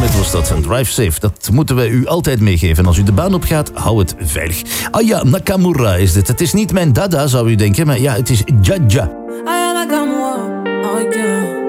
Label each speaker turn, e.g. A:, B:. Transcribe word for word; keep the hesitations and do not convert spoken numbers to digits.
A: Met was dat van Drive Safe. Dat moeten wij u altijd meegeven. Als u de baan opgaat, hou het veilig. Aya Nakamura is dit. Het is niet mijn dada, zou u denken, maar ja, het is Jaja.
B: Aya Nakamura, oh yeah.